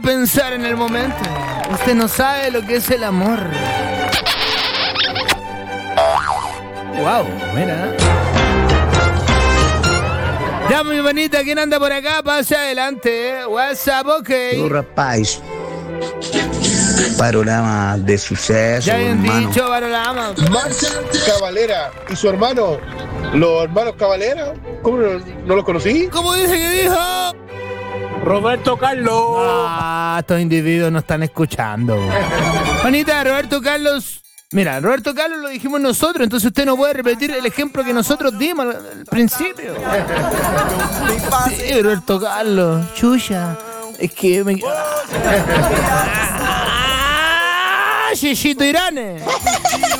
pensar en el momento. Usted no sabe lo que es el amor. Wow, mira. Ya, mi bonita, ¿quién anda por acá? Pase adelante, WhatsApp, ok. Tu rapaz. Panorama de suceso, Ya habían hermano. dicho panorama. Max Cavalera y su hermano, los hermanos Cavalera, ¿cómo no los conocí? ¿Cómo dice que dijo? Roberto Carlos. Ah, estos individuos no están escuchando. Juanita, Roberto Carlos. Mira, Roberto Carlos lo dijimos nosotros, entonces usted no puede repetir el ejemplo que nosotros dimos al principio. Sí, Roberto Carlos, chucha. Es que me... Chichito Irane.